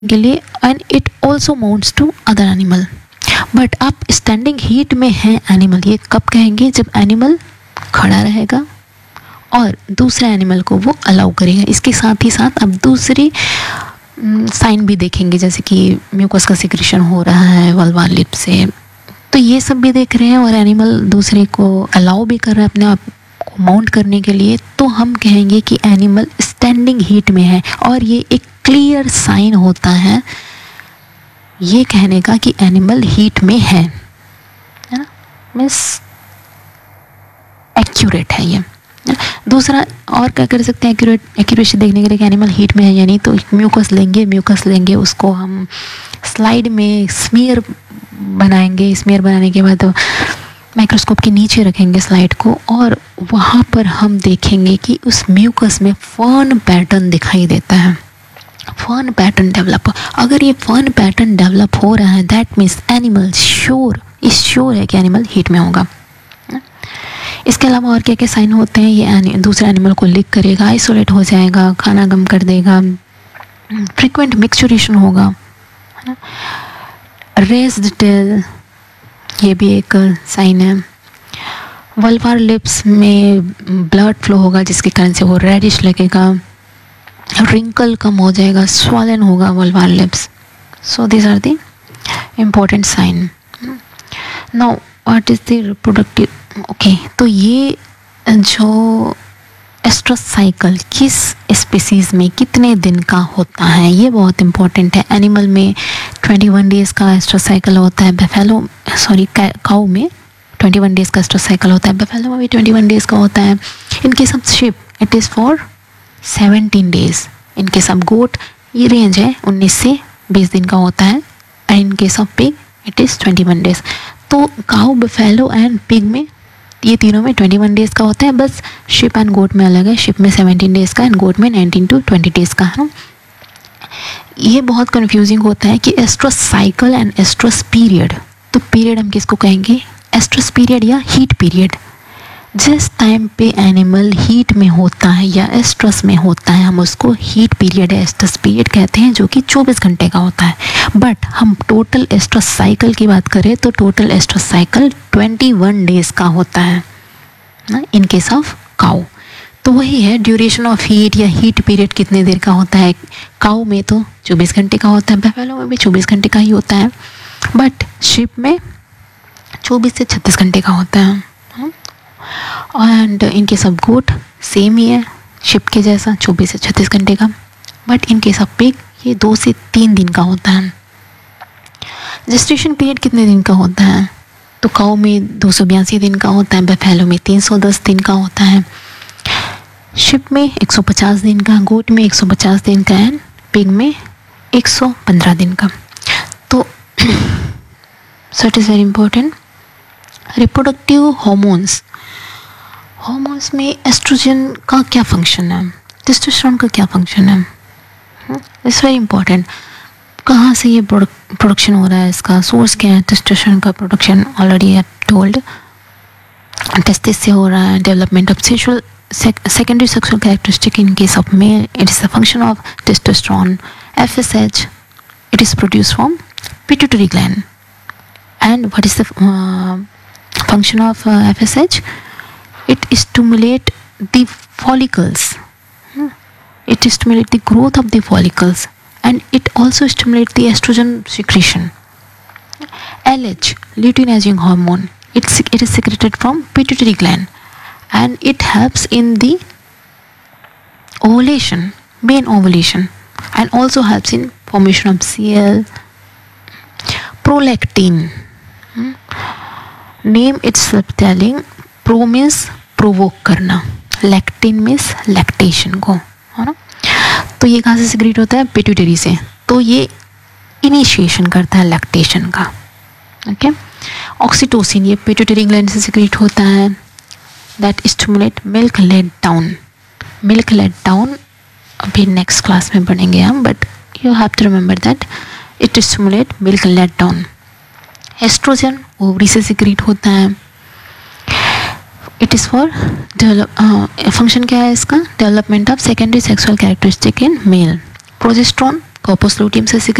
के लिए, and it also mounts to other animal. But आप स्टैंडिंग हीट में हैं एनिमल, ये कब कहेंगे? जब एनिमल खड़ा रहेगा और दूसरे एनिमल को वो अलाउ करेगा। इसके साथ ही साथ अब दूसरी साइन भी देखेंगे, जैसे कि म्यूकस का सिक्रेशन हो रहा है वल्वा लिप से, तो ये सब भी देख रहे हैं और एनिमल दूसरे को अलाउ भी कर रहा है अपने आप को माउंट करने के लिए, तो हम कहेंगे कि एनिमल स्टैंडिंग हीट में है। और ये एक क्लियर साइन होता है ये कहने का कि एनिमल हीट में है ना, मीन्स एक्यूरेट है ये। दूसरा और क्या कर सकते हैं एक्यूरेसी देखने के लिए कि एनिमल हीट में है या नहीं, तो म्यूकस लेंगे उसको हम स्लाइड में स्मीयर बनाएंगे। स्मीयर बनाने के बाद माइक्रोस्कोप के नीचे रखेंगे स्लाइड को, और वहाँ पर हम देखेंगे कि उस म्यूकस में फर्न पैटर्न दिखाई देता है। फर्न पैटर्न डेवलप, अगर ये फर्न पैटर्न डेवलप हो रहा है दैट मीन्स एनिमल श्योर है कि एनिमल हीट में होगा। इसके अलावा और क्या क्या साइन होते हैं? ये दूसरे एनिमल को लिक करेगा, आइसोलेट हो जाएगा, खाना गम कर देगा, फ्रीक्वेंट मिक्सचुरेशन होगा, रेज्ड टेल, ये भी एक साइन है। वल्वार लिप्स में ब्लड फ्लो होगा जिसके कारण से वो रेडिश लगेगा, रिंकल कम हो जाएगा, स्वॉलन होगा वल्वार lips. So this are the important sign. Now what is the reproductive, okay, तो ये जो एस्ट्रस साइकिल किस स्पीसीज़ में कितने दिन का होता है ये बहुत इंपॉर्टेंट है। एनिमल में 21 डेज़ का एस्ट्रस साइकिल होता है, काऊ में 21 डेज़ का एस्ट्रस साइकिल होता है, बफेलो में भी 21 डेज़ का होता है। इनके सब ship it is for 17 days. इनके सब गोट ये रेंज है 19 से 20 दिन का होता है, एंड इनके सब पिग इट इज़ 21 डेज़। तो काऊ, बफेलो एंड पिग में ये तीनों में 21 डेज़ का होता है, बस शिप एंड गोट में अलग है। शिप में 17 डेज़ का एंड गोट में 19 to 20 डेज़ का है। ये बहुत कंफ्यूजिंग होता है कि oestrus cycle and oestrus period, तो पीरियड हम किसको कहेंगे? एस्ट्रस पीरियड या हीट पीरियड। जिस टाइम पे एनिमल हीट में होता है या एस्ट्रस में होता है हम उसको हीट पीरियड या एस्ट्रस पीरियड कहते हैं, जो कि 24 घंटे का होता है। बट हम टोटल एस्ट्रस साइकिल की बात करें तो टोटल एस्ट्रस साइकिल 21 डेज़ का होता है ना, इन केस ऑफ काऊ। तो वही है ड्यूरेशन ऑफ हीट या हीट पीरियड कितने देर का होता है। काऊ में तो 24 घंटे का होता है, बफेलो में भी 24 घंटे का ही होता है, बट शिप में 24 से 36 घंटे का होता है। एंड इनके सब गोट सेम ही है शिप के जैसा 24 से 36 घंटे का, बट इनके सब पिग ये 2 से 3 दिन का होता है। जेस्टेशन पीरियड कितने दिन का होता है? तो काऊ में 282 दिन का होता है, बफेलो में 310 दिन का होता है, शिप में 150 दिन का, गोट में 150 दिन का एंड पिग में 115 दिन का। तो so it is very important. Reproductive hormones में एस्ट्रोजन का क्या फंक्शन है, टेस्टोस्टेरोन का क्या फंक्शन है, इट्स वेरी इंपॉर्टेंट। कहाँ से ये प्रोडक्शन हो रहा है, इसका सोर्स क्या है? टेस्टोस्टेरोन का production already I told, testis से हो रहा है। Development of sexual secondary sexual characteristic in case of male, it is a function of testosterone. FSH, it is produced from pituitary gland. And what is the function of FSH? It stimulates the follicles. It stimulates the growth of the follicles, and it also stimulates the estrogen secretion. LH, luteinizing hormone, it is secreted from pituitary gland, and it helps in the ovulation, main ovulation, and also helps in formation of CL. Prolactin, name itself telling, pro means provoke करना, lactin means lactation को, है ना। तो ये कहाँ से secrete होता है? पिट्यूटरी से। तो ये इनिशिएशन करता है लैक्टेशन का। ओके, ऑक्सीटोसिन ये पिट्यूटरी ग्लैंड से सिक्रेट होता है, that stimulate milk let down. Milk let down अभी नेक्स्ट क्लास में पढ़ेंगे हम, but you have to remember that it stimulate milk let down. Oestrogen ovary से सिक्रीट होता है, इट इज़ फॉर फंक्शन क्या है इसका? Development of secondary sexual characteristic in male. Progesterone corpus luteum से